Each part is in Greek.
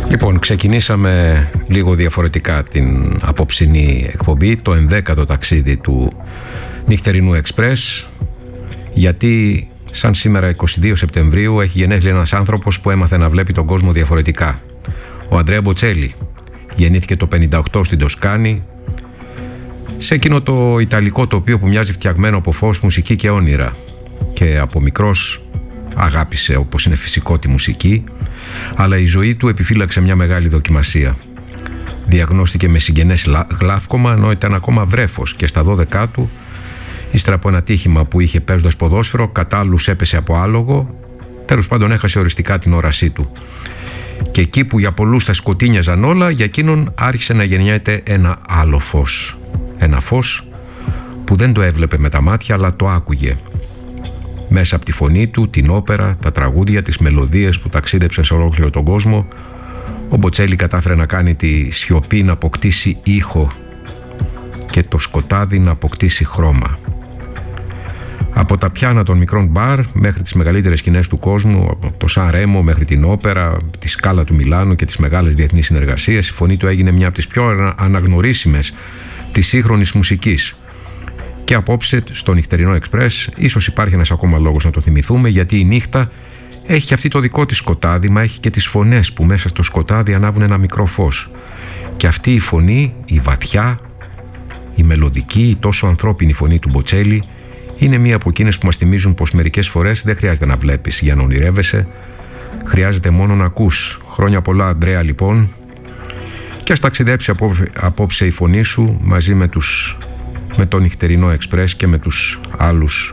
Λοιπόν, ξεκινήσαμε λίγο διαφορετικά την απόψινή εκπομπή, το 11ο ταξίδι του νυχτερινού Εξπρές, γιατί σαν σήμερα 22 Σεπτεμβρίου έχει γενέθλια ένας άνθρωπος που έμαθε να βλέπει τον κόσμο διαφορετικά. Ο Αντρέα Μποτσέλη γεννήθηκε το 58 στην Τοσκάνη, σε εκείνο το ιταλικό τοπίο που μοιάζει φτιαγμένο από φως, μουσική και όνειρα, και από μικρός αγάπησε, όπως είναι φυσικό, τη μουσική, αλλά η ζωή του επιφύλαξε μια μεγάλη δοκιμασία. Διαγνώστηκε με συγγενές γλαύκωμα ενώ ήταν ακόμα βρέφος, και στα 12 του, ύστερα από ένα τύχημα που είχε παίζοντας ποδόσφαιρο, κατά άλλους έπεσε από άλογο, τέλος πάντων έχασε οριστικά την όρασή του. Και εκεί που για πολλούς θα σκοτίνιαζαν όλα, για εκείνον άρχισε να γεννιέται ένα άλλο φως. Ένα φως που δεν το έβλεπε με τα μάτια, αλλά το άκουγε. Μέσα από τη φωνή του, την όπερα, τα τραγούδια, τις μελωδίες που ταξίδεψαν σε ολόκληρο τον κόσμο, ο Μποτσέλη κατάφερε να κάνει τη σιωπή να αποκτήσει ήχο και το σκοτάδι να αποκτήσει χρώμα. Από τα πιάνα των μικρών μπαρ μέχρι τις μεγαλύτερες σκηνές του κόσμου, από το Σαν Ρέμο μέχρι την όπερα, τη Σκάλα του Μιλάνου και τις μεγάλες διεθνείς συνεργασίες, η φωνή του έγινε μια από τις πιο αναγνωρίσιμες της σύγχρονης μουσικής. Και απόψε στο νυχτερινό Εξπρές ίσως υπάρχει ένας ακόμα λόγος να το θυμηθούμε, γιατί η νύχτα έχει και αυτή το δικό της σκοτάδι, μα έχει και τις φωνές που μέσα στο σκοτάδι ανάβουν ένα μικρό φως. Και αυτή η φωνή, η βαθιά, η μελωδική, η τόσο ανθρώπινη φωνή του Μποτσέλη, είναι μία από εκείνες που μας θυμίζουν πως μερικές φορές δεν χρειάζεται να βλέπεις για να ονειρεύεσαι, χρειάζεται μόνο να ακούς. Χρόνια πολλά, Αντρέα, λοιπόν, και ας ταξιδέψει απόψε η φωνή σου μαζί με το νυχτερινό Εξπρές και με τους άλλους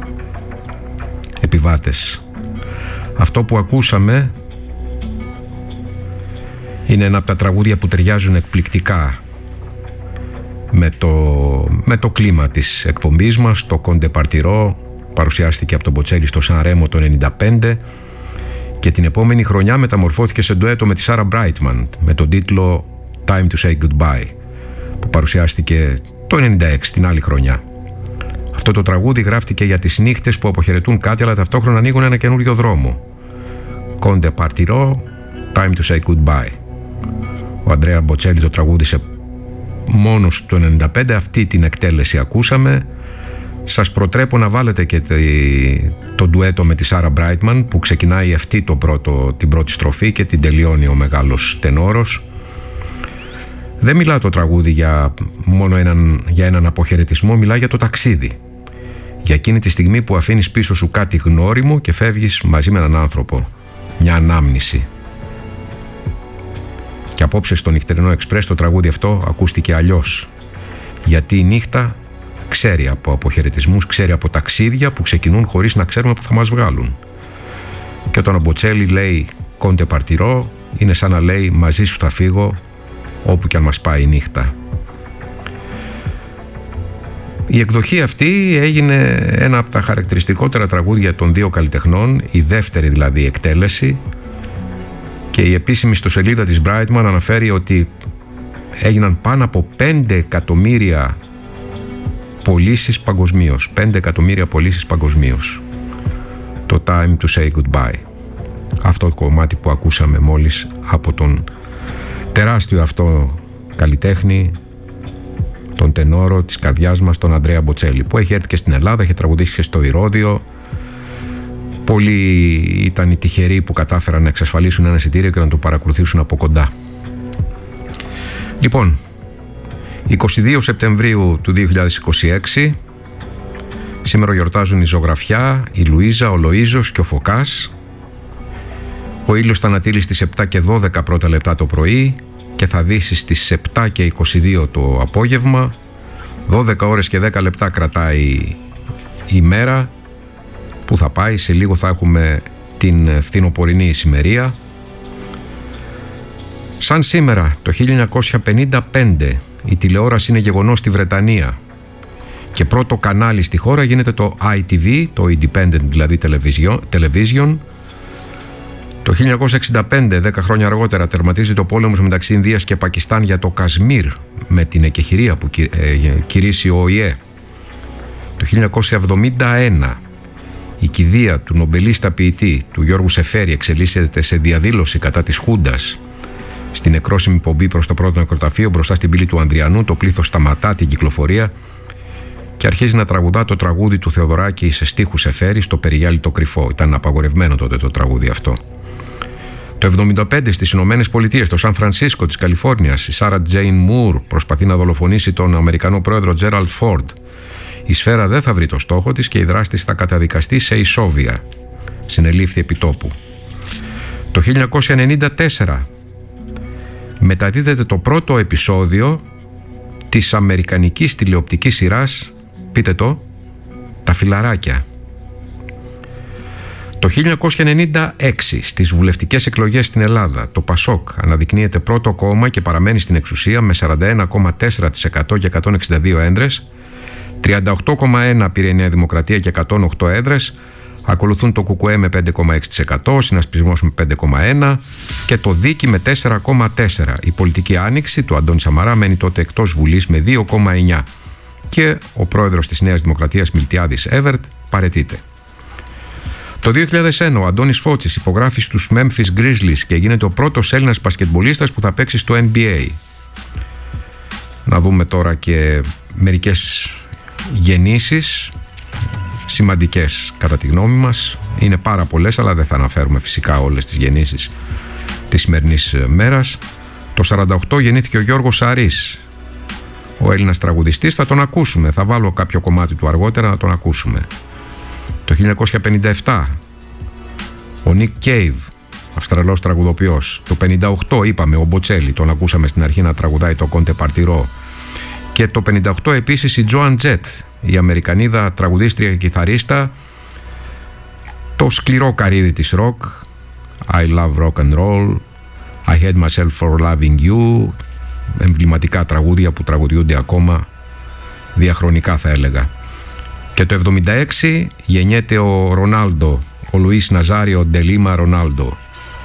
επιβάτες. Αυτό που ακούσαμε είναι ένα από τα τραγούδια που ταιριάζουν εκπληκτικά με το κλίμα της εκπομπής μας. Το Κόντε Παρτιρό παρουσιάστηκε από τον Μποτσέλη στο Σαν Ρέμο το 1995 και την επόμενη χρονιά μεταμορφώθηκε σε ντουέτο με τη Σάρα Μπράιτμαν με τον τίτλο Time to Say Goodbye, που παρουσιάστηκε το 1996, την άλλη χρονιά. Αυτό το τραγούδι γράφτηκε για τις νύχτες που αποχαιρετούν κάτι, αλλά ταυτόχρονα ανοίγουν ένα καινούριο δρόμο. Κόντε Παρτιρό, Time to Say Goodbye. Ο Αντρέα Μποτσέλη το τραγούδισε μόνος το 1995, αυτή την εκτέλεση ακούσαμε. Σας προτρέπω να βάλετε και το ντουέτο με τη Σάρα Μπράιτμαν, που ξεκινάει αυτή την πρώτη στροφή και την τελειώνει ο μεγάλος τενόρος. Δεν μιλά το τραγούδι μόνο για έναν αποχαιρετισμό, μιλά για το ταξίδι. Για εκείνη τη στιγμή που αφήνεις πίσω σου κάτι γνώριμο και φεύγεις μαζί με έναν άνθρωπο. Μια ανάμνηση. Και απόψε στο νυχτερινό Εξπρές το τραγούδι αυτό ακούστηκε αλλιώς. Γιατί η νύχτα ξέρει από αποχαιρετισμούς, ξέρει από ταξίδια που ξεκινούν χωρίς να ξέρουμε που θα μας βγάλουν. Και όταν ο Μποτσέλη λέει Κόντε Παρτιρό, είναι σαν να λέει μαζί σου θα φύγω όπου και αν μας πάει η νύχτα. Η εκδοχή αυτή έγινε ένα από τα χαρακτηριστικότερα τραγούδια των δύο καλλιτεχνών, η δεύτερη δηλαδή εκτέλεση, και η επίσημη ιστοσελίδα της Brightman αναφέρει ότι έγιναν πάνω από 5 εκατομμύρια πωλήσεις παγκοσμίως. 5 εκατομμύρια πωλήσεις παγκοσμίως. Το Time to Say Goodbye. Αυτό το κομμάτι που ακούσαμε μόλις από τον τεράστιο αυτό καλλιτέχνη, τον τενόρο της καρδιάς μας, τον Αντρέα Μποτσέλη, που έχει έρθει και στην Ελλάδα, έχει τραγουδήσει και στο Ηρώδειο. Πολλοί ήταν οι τυχεροί που κατάφεραν να εξασφαλίσουν ένα εισιτήριο και να το παρακολουθήσουν από κοντά. Λοιπόν, 22 Σεπτεμβρίου του 2026, σήμερα γιορτάζουν η Ζωγραφιά, η Λουίζα, ο Λοΐζος και ο Φωκάς. Ο ήλιος θα ανατείλει στις 7 και 12 πρώτα λεπτά το πρωί και θα δύσει στις 7 και 22 το απόγευμα. 12 ώρες και 10 λεπτά κρατάει η μέρα, που θα πάει, σε λίγο θα έχουμε την φθινοπορεινή ησημερία. Σαν σήμερα το 1955 η τηλεόραση είναι γεγονός στη Βρετανία και πρώτο κανάλι στη χώρα γίνεται το ITV, το Independent δηλαδή Television. Το 1965, 10 χρόνια αργότερα, τερματίζεται ο πόλεμος μεταξύ Ινδίας και Πακιστάν για το Κασμίρ με την εκεχηρία που κηρύσσει ο ΟΗΕ. Το 1971 η κηδεία του νομπελίστα ποιητή του Γιώργου Σεφέρη εξελίσσεται σε διαδήλωση κατά της Χούντας Στην νεκρόσιμη πομπή προς το πρώτο νεκροταφείο, μπροστά στην πύλη του Ανδριανού, το πλήθος σταματά την κυκλοφορία και αρχίζει να τραγουδά το τραγούδι του Θεοδωράκη σε στίχους εφέρη στο Περιγιάλι το Κρυφό. Ήταν απαγορευμένο τότε το τραγούδι αυτό. Το 1975 στις Ηνωμένες Πολιτείες, στο Σαν Φρανσίσκο της Καλιφόρνιας, η Σάρα Τζέιν Μουρ προσπαθεί να δολοφονήσει τον Αμερικανό πρόεδρο Τζέραλντ Φόρντ. Η σφαίρα δεν θα βρει το στόχο της και η δράστης θα καταδικαστεί σε ισόβια. Συνελήφθη επιτόπου. Το 1994 μεταδίδεται το πρώτο επεισόδιο της αμερικανικής τηλεοπτικής σειράς, πείτε το, «Τα Φιλαράκια». Το 1996 στις βουλευτικές εκλογές στην Ελλάδα, το ΠΑΣΟΚ αναδεικνύεται πρώτο κόμμα και παραμένει στην εξουσία με 41,4% και 162 έδρες, 38,1% πήρε η Νέα Δημοκρατία και 108 έδρες, ακολουθούν το ΚΚΕ με 5,6%, ο Συνασπισμός με 5,1% και το Δίκη με 4,4%. Η πολιτική άνοιξη του Αντώνη Σαμαρά μένει τότε εκτός Βουλής με 2,9% και ο πρόεδρος της Νέας Δημοκρατίας Μιλτιάδης Εύερτ παραιτείται. Το 2001 ο Αντώνης Φώτσης υπογράφει στους Memphis Grizzlies και γίνεται ο πρώτος Έλληνας μπασκετμπολίστας που θα παίξει στο NBA. Να δούμε τώρα και μερικές γεννήσεις σημαντικές κατά τη γνώμη μας. Είναι πάρα πολλές, αλλά δεν θα αναφέρουμε φυσικά όλες τις γεννήσεις της σημερινής μέρας. Το 48 γεννήθηκε ο Γιώργος Σαρής, ο Έλληνας τραγουδιστής. Θα τον ακούσουμε, θα βάλω κάποιο κομμάτι του αργότερα να τον ακούσουμε. Το 1957 ο Νικ Κέιβ, Αυστραλός τραγουδοποιός. Το 58 είπαμε ο Μποτσέλη, τον ακούσαμε στην αρχή να τραγουδάει το Κόντε Παρτιρό. Και το 58 επίσης η Τζόαν Τζετ, η Αμερικανίδα τραγουδίστρια και κιθαρίστα, το σκληρό καρύδι της ροκ, I love rock and roll, I hate myself for loving you, εμβληματικά τραγούδια που τραγουδιούνται ακόμα διαχρονικά θα έλεγα. Και το 76 γεννιέται ο Ρονάλντο, ο Λουίς Ναζάριο Ντελίμα Ρονάλντο,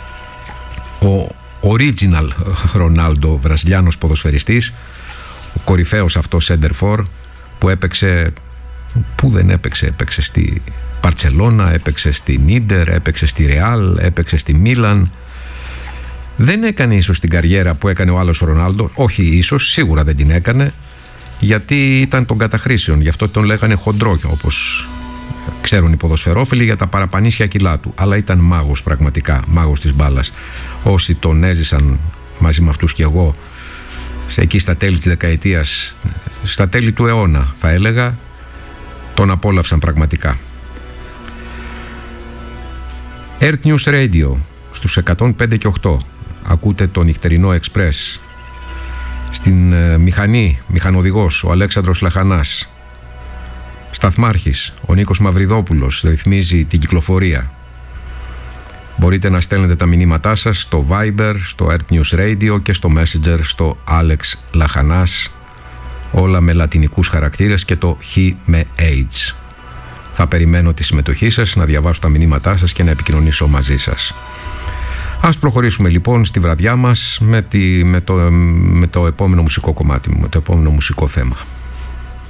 ο original Ρονάλντο, βραζιλιάνος ποδοσφαιριστής, ο κορυφαίος αυτός σέντερφορ που έπαιξε, που δεν έπαιξε, έπαιξε στη Μπαρτσελώνα, έπαιξε στην Ίντερ, έπαιξε στη Ρεάλ, έπαιξε στη Μίλαν. Δεν έκανε ίσως την καριέρα που έκανε ο άλλος ο Ρονάλντο, όχι ίσως, σίγουρα δεν την έκανε, γιατί ήταν των καταχρήσεων, γι' αυτό τον λέγανε χοντρό, όπως ξέρουν οι ποδοσφαιρόφιλοι, για τα παραπανίσια κιλά του. Αλλά ήταν μάγος πραγματικά, μάγος της μπάλας. Όσοι τον έζησαν μαζί με αυτούς και εγώ, εκεί στα τέλη της δεκαετίας, στα τέλη του αιώνα θα έλεγα, τον απόλαυσαν πραγματικά. Earth News Radio στους 105 και 8 ακούτε το νυχτερινό Express. Στην μηχανή, μηχανοδηγός ο Αλέξανδρος Λαχανάς. Σταθμάρχης ο Νίκος Μαυριδόπουλος ρυθμίζει την κυκλοφορία. Μπορείτε να στέλνετε τα μηνύματά σας στο Viber, στο Earth News Radio και στο Messenger στο Alex Λαχανάς, όλα με λατινικούς χαρακτήρες και το He με H. Θα περιμένω τη συμμετοχή σας, να διαβάσω τα μηνύματά σας και να επικοινωνήσω μαζί σας. Ας προχωρήσουμε λοιπόν στη βραδιά μας με το επόμενο μουσικό κομμάτι μου, με το επόμενο μουσικό θέμα.